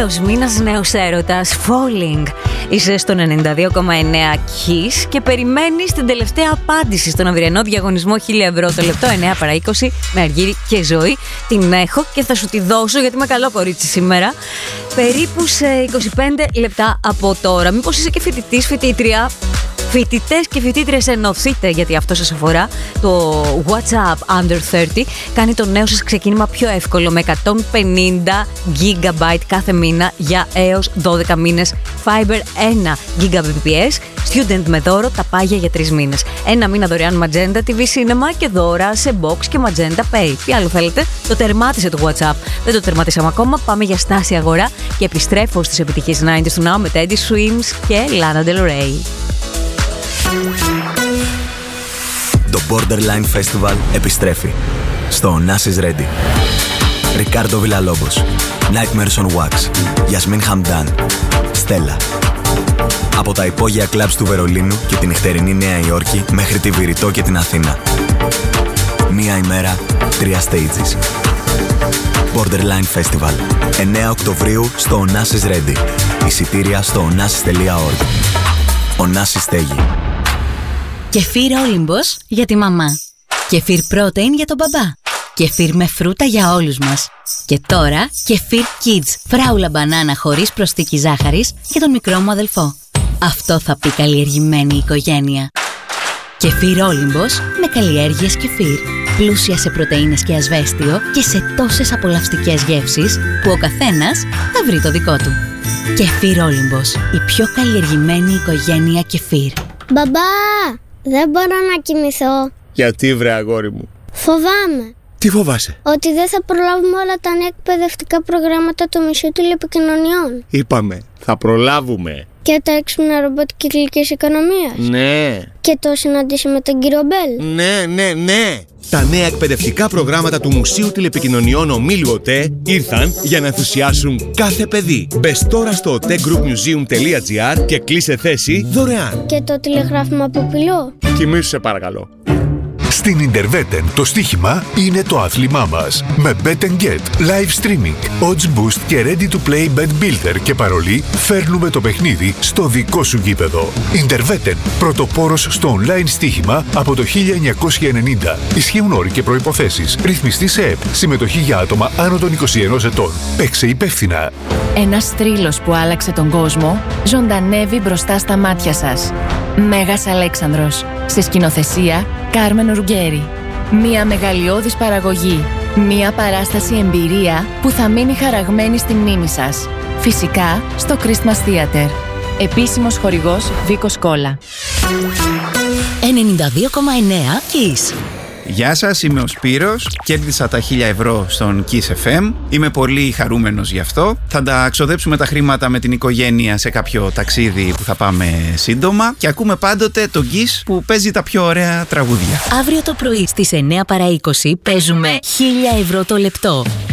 Νέος μήνας, νέος έρωτας, Falling. Είσαι στον 92,9 Kiss και περιμένεις την τελευταία απάντηση στον αυριανό διαγωνισμό 1.000 ευρώ το λεπτό, 9 παρά 20, με Αργύρη και Ζωή. Την έχω και θα σου τη δώσω γιατί είμαι καλό κορίτσι σήμερα. Περίπου σε 25 λεπτά από τώρα. Μήπως είσαι και φοιτητής, φοιτήτρια? Φοιτητές και φοιτήτριες ενωθείτε, γιατί αυτό σας αφορά. Το WhatsApp Under 30 κάνει το νέο σας ξεκίνημα πιο εύκολο με 150 GB κάθε μήνα για έως 12 μήνες. Fiber 1 Gbps, student με δώρο τα πάγια για 3 μήνες. Ένα μήνα δωρεάν Magenta TV Cinema και δώρα σε box και Magenta Pay. Τι άλλο θέλετε? Το τερμάτισε το WhatsApp. Δεν το τερματίσαμε ακόμα. Πάμε για στάση αγορά και επιστρέφω στις επιτυχίες 90s του Now με Teddy Swims και Lana Del Rey. Το Borderline Festival επιστρέφει στο Nas is Ready. Ρικάρντο Βιλαλόμπος, Nightmares on Wax, Γιασμίν Χαμντάν, Στέλλα. Από τα υπόγεια κλαμπς του Βερολίνου και την νυχτερινή Νέα Υόρκη μέχρι τη Βηρητό και την Αθήνα. Μία ημέρα, 3 stages. Borderline Festival, 9 Οκτωβρίου στο Nas is Ready. Εισιτήρια στο nasis.org. Ο Νάσης στέγει. Κεφίρ Όλυμπος για τη μαμά. Κεφίρ Protein για τον μπαμπά. Κεφίρ με φρούτα για όλους μας. Και τώρα Κεφίρ Kids, φράουλα μπανάνα χωρίς προσθήκη ζάχαρης για τον μικρό μου αδελφό. Αυτό θα πει καλλιεργημένη οικογένεια. Κεφίρ Όλυμπος με καλλιέργειες κεφίρ. Πλούσια σε πρωτεΐνες και ασβέστιο και σε τόσες απολαυστικές γεύσεις που ο καθένας θα βρει το δικό του. Κεφίρ Όλυμπος, η πιο καλλιεργημένη οικογένεια κεφίρ. Μπαμπά, δεν μπορώ να κοιμηθώ. Γιατί βρε αγόρι μου? Φοβάμαι. Τι φοβάσαι? Ότι δεν θα προλάβουμε όλα τα νέα εκπαιδευτικά προγράμματα του Μουσείου Τηλεπικοινωνιών. Είπαμε, θα προλάβουμε. Και τα έξυπνα ρομπότ κυκλικής οικονομίας. Ναι. Και το συναντήσει με τον κύριο Μπέλ. Ναι. Τα νέα εκπαιδευτικά προγράμματα του Μουσείου Τηλεπικοινωνιών Ομίλου ΟΤΕ ήρθαν για να ενθουσιάσουν κάθε παιδί. Μπες τώρα στο otegroupmuseum.gr και κλείσε θέση δωρεάν. Και το τηλεγράφημα από πυλό. Κοιμήσου σε παρακαλώ. Στην Interveten το στοίχημα είναι το άθλημά μας. Με Bet & Get, live streaming, odds boost και ready to play bet builder και παρολί, φέρνουμε το παιχνίδι στο δικό σου γήπεδο. Interveten, πρωτοπόρος στο online στοίχημα από το 1990. Ισχύουν όροι και προϋποθέσεις. Ρυθμιστή σε ΕΠ. Συμμετοχή για άτομα άνω των 21 ετών. Παίξε υπεύθυνα. Ένας θρύλος που άλλαξε τον κόσμο ζωντανεύει μπροστά στα μάτια σας. Μέγας Αλέξανδρος. Σε σκηνοθεσία Κάρμεν Ρουγκέρι. Μία μεγαλειώδης παραγωγή. Μία παράσταση εμπειρία που θα μείνει χαραγμένη στη μνήμη σας. Φυσικά στο Christmas Theater. Επίσημος χορηγός Βίκος Κόλλα. 92,9 Kiss. Γεια σας, είμαι ο Σπύρος. Κέρδισα τα 1.000 ευρώ στον Kiss FM. Είμαι πολύ χαρούμενος γι' αυτό. Θα τα ξοδέψουμε τα χρήματα με την οικογένεια σε κάποιο ταξίδι που θα πάμε σύντομα. Και ακούμε πάντοτε τον Kiss που παίζει τα πιο ωραία τραγούδια. Αύριο το πρωί στις 9 παρά 20 παίζουμε 1.000 ευρώ το λεπτό.